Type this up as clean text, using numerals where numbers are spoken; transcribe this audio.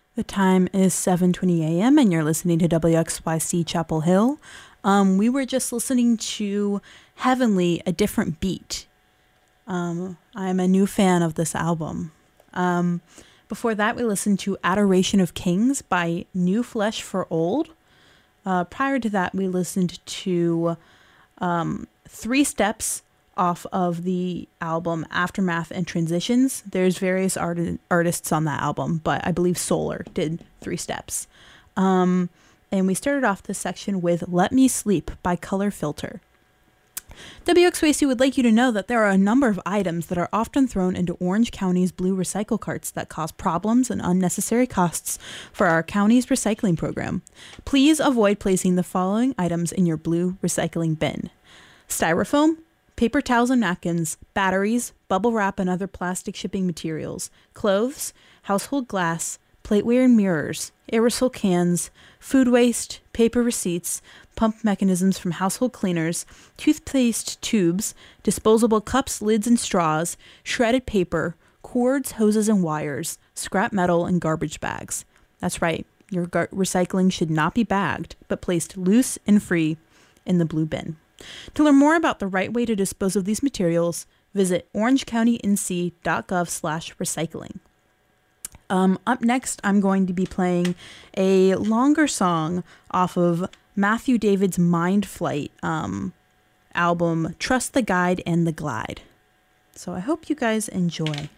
The time is 7:20 a.m. and you're listening to WXYC Chapel Hill. We were just listening to Heavenly, A Different Beat. I'm a new fan of this album. Before that, we listened to Adoration of Kings by New Flesh for Old. Prior to that, we listened to Three Steps off of the album Aftermath and Transitions. There's various artists on that album, but I believe Solar did Three Steps. And we started off this section with Let Me Sleep by Color Filter. WXYC would like you to know that there are a number of items that are often thrown into Orange County's blue recycle carts that cause problems and unnecessary costs for our county's recycling program. Please avoid placing the following items in your blue recycling bin: styrofoam, paper towels and napkins, batteries, bubble wrap and other plastic shipping materials, clothes, household glass, plateware and mirrors, aerosol cans, food waste, paper receipts, pump mechanisms from household cleaners, toothpaste tubes, disposable cups, lids, and straws, shredded paper, cords, hoses, and wires, scrap metal, and garbage bags. That's right, your recycling should not be bagged, but placed loose and free in the blue bin. To learn more about the right way to dispose of these materials, visit orangecountync.gov/recycling. Up next, I'm going to be playing a longer song off of Matthew David's Mind Flight album, Trust the Guide and the Glide. So I hope you guys enjoy.